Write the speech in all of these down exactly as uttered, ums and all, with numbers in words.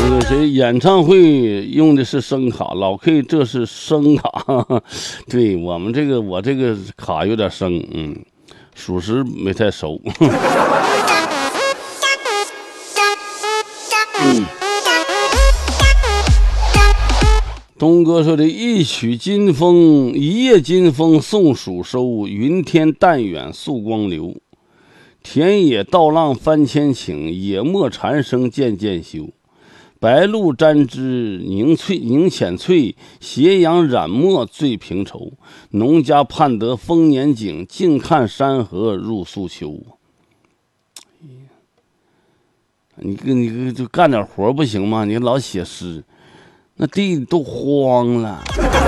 那个谁，演唱会用的是声卡，老 K 这是声卡，呵呵对我们这个我这个卡有点生，嗯，属实没太熟。嗯，东哥说的一曲金风，一夜金风送暑收，云天淡远宿光流，田野倒浪翻千顷，野陌蝉声渐渐休。白露沾枝凝翠凝浅翠，斜阳染墨醉平愁。农家盼得丰年景，静看山河入素秋。你跟你就干点活不行吗？你老写诗，那地都荒了。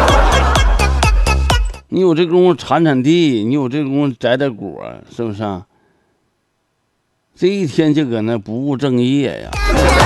你有这功夫铲铲地，你有这功夫摘摘果，是不是啊？这一天就搁那不务正业呀。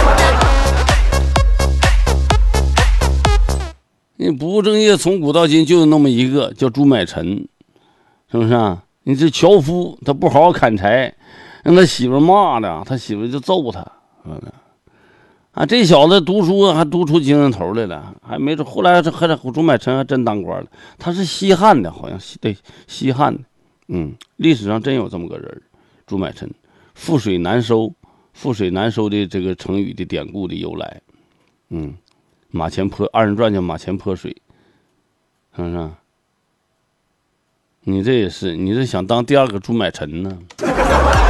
你不务正业，从古到今就有那么一个叫朱买臣，是不是啊？你这樵夫他不好好砍柴，让他媳妇骂的，他媳妇就揍他。啊，这小子读书还读出精神头来了，还没准后来这还朱买臣还真当官了。他是西汉的，好像对西汉的，嗯，历史上真有这么个人，朱买臣。覆水难收，覆水难收的这个成语的典故的由来，嗯。马前泼二人转叫马前泼水，是不是？你这也是，你是想当第二个朱买臣呢？